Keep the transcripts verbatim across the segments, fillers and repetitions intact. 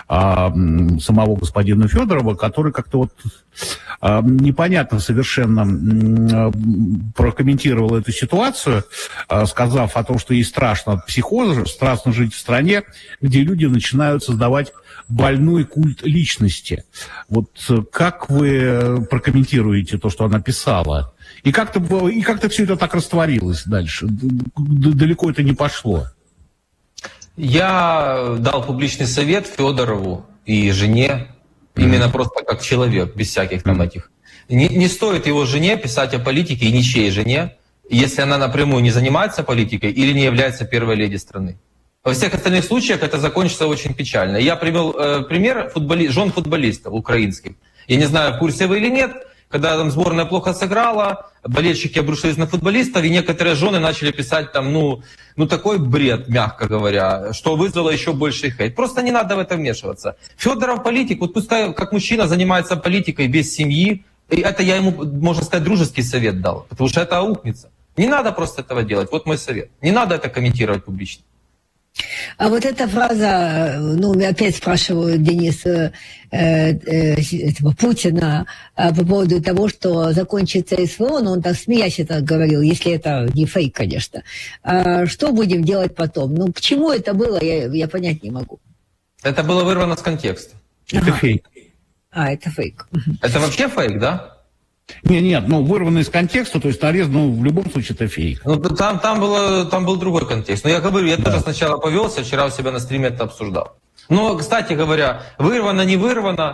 а, самого господина Федорова, который как-то вот а, непонятно совершенно а, прокомментировал эту ситуацию, а, сказав о том, что ей страшно от психоза, страшно жить в стране, где люди начинают создавать больной культ личности. Вот как вы прокомментируете то, что она писала? И как-то, и как-то все это так растворилось дальше? Далеко это не пошло. Я дал публичный совет Федорову и жене, mm-hmm. именно просто как человек, без всяких там этих. Не, не стоит его жене писать о политике, и ничьей жене, если она напрямую не занимается политикой или не является первой леди страны. Во всех остальных случаях это закончится очень печально. Я привел э, пример футболи... жен футболистов украинских. Я не знаю, в курсе вы или нет, когда там сборная плохо сыграла, болельщики обрушились на футболистов, и некоторые жены начали писать там, ну, ну такой бред, мягко говоря, что вызвало еще больший хейт. Просто не надо в это вмешиваться. Федоров политик, вот пускай как мужчина занимается политикой без семьи, и это я ему, можно сказать, дружеский совет дал, потому что это аукнется. Не надо просто этого делать, вот мой совет. Не надо это комментировать публично. А вот эта фраза, ну, опять спрашиваю Дениса э, э, этого Путина э, по поводу того, что закончится СВО, но он так смеясь это говорил, если это не фейк, конечно. А что будем делать потом? Ну, к чему это было, я, я понять не могу. Это было вырвано с контекста. Это ага. фейк. А, это фейк. Это вообще фейк, да? Нет, нет, ну, вырвано из контекста, то есть нарезано, ну, в любом случае это фейк. Ну, там, там, было, там был другой контекст. Но я говорю, я да. тоже сначала повелся, вчера у себя на стриме это обсуждал. Но, кстати говоря, вырвано, не вырвано,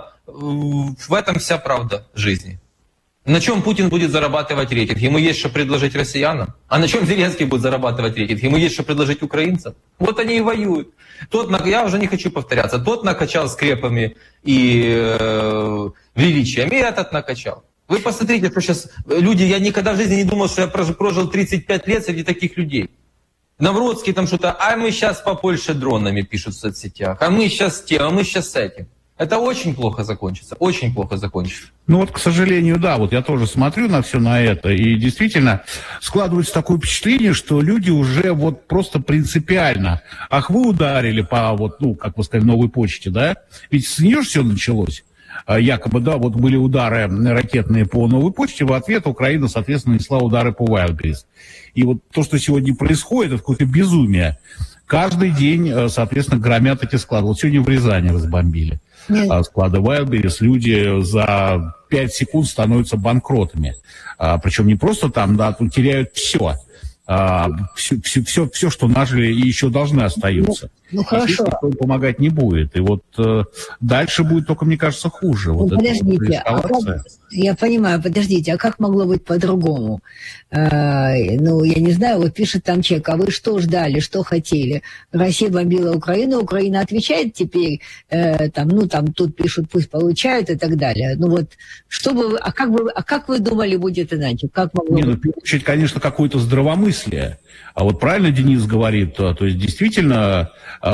в этом вся правда жизни. На чем Путин будет зарабатывать рейтинг? Ему есть что предложить россиянам? А на чем Зеленский будет зарабатывать рейтинг? Ему есть что предложить украинцам? Вот они и воюют. Тот, я уже не хочу повторяться, тот накачал скрепами и э, величием, и этот накачал. Вы посмотрите, что сейчас люди, я никогда в жизни не думал, что я прожил тридцать пять лет среди таких людей. Навродский там что-то, а мы сейчас по Польше дронами пишут в соцсетях, а мы сейчас тем, а мы сейчас с этим. Это очень плохо закончится, очень плохо закончится. Ну вот, к сожалению, да, вот я тоже смотрю на все на это, и действительно складывается такое впечатление, что люди уже вот просто принципиально, ах, вы ударили по, вот, ну, как вы сказали, новой почте, да? Ведь с нее же все началось. Якобы, да, вот были удары ракетные по новой почте, в ответ Украина, соответственно, несла удары по Wildberries. И вот то, что сегодня происходит, это какое-то безумие. Каждый день, соответственно, громят эти склады. Вот сегодня в Рязани разбомбили Нет. склады Wildberries. Люди за пять секунд становятся банкротами. Причем не просто там, да, теряют все. А, все, все, все, все, что нажили, и еще должны остаются. Ну, ну хорошо. Никто помогать не будет. И вот э, дальше будет только, мне кажется, хуже. Ну, вот подождите, а как, я понимаю, подождите, а как могло быть по-другому? А, ну, я не знаю, вот пишет там человек, а вы что ждали, что хотели? Россия бомбила Украину, Украина отвечает теперь, э, там, ну, там, тут пишут, пусть получают и так далее. Ну, вот, что бы вы, а как, бы, а как вы думали будет иначе? Как могло не, быть? ну, в первую очередь, конечно, какое-то здравомыслие. А вот правильно Денис говорит, то, то есть действительно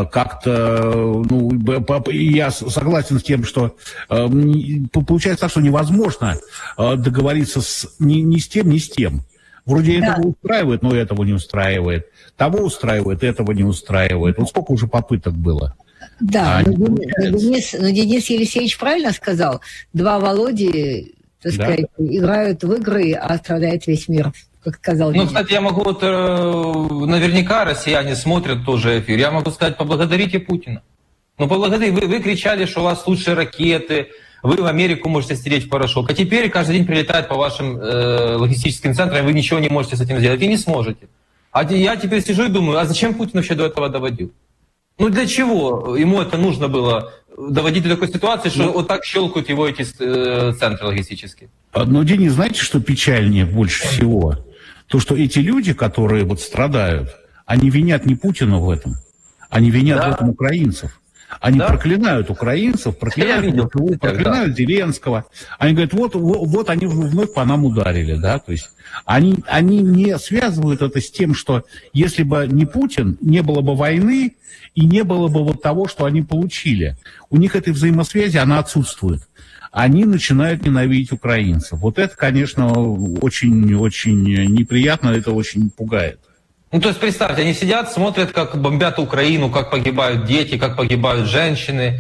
как-то, ну, я согласен с тем, что получается так, что невозможно договориться с, ни, ни с тем, ни с тем. Вроде да. этого устраивает, но этого не устраивает. Того устраивает, этого не устраивает. Вот сколько уже попыток было. Да, а, но, Денис, но Денис Елисеевич правильно сказал. Два Володи, так да. сказать, играют в игры, а страдает весь мир. Как сказал ну, кстати, я могу, вот, э, наверняка россияне смотрят тоже эфир, я могу сказать, поблагодарите Путина. Ну, поблагодарите, вы, вы кричали, что у вас лучшие ракеты, вы в Америку можете стереть в порошок, а теперь каждый день прилетает по вашим э, логистическим центрам, и вы ничего не можете с этим сделать, и не сможете. А я теперь сижу и думаю, а зачем Путин вообще до этого доводил? Ну, для чего ему это нужно было доводить до такой ситуации, что ну, вот так щелкают его эти э, центры логистические? Но, Денис, знаете, что печальнее больше всего? То, что эти люди, которые вот страдают, они винят не Путина в этом, они винят да. в этом украинцев. Они да. проклинают украинцев, проклинают, видел, проклинают да. Зеленского. Они говорят, вот, вот, вот они вновь по нам ударили. Да? То есть они, они не связывают это с тем, что если бы не Путин, не было бы войны и не было бы вот того, что они получили. У них этой взаимосвязи, она отсутствует. Они начинают ненавидеть украинцев. Вот это, конечно, очень-очень неприятно, это очень пугает. Ну, то есть, представьте, они сидят, смотрят, как бомбят Украину, как погибают дети, как погибают женщины,